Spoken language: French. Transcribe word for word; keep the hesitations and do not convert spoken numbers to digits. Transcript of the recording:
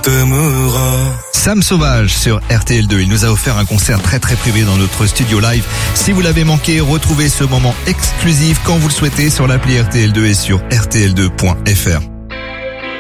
t'aimeras. Sam Sauvage sur R T L deux. Il nous a offert un concert très très privé dans notre studio live. Si vous l'avez manqué, retrouvez ce moment exclusif quand vous le souhaitez sur l'appli R T L deux et sur R T L deux point F R.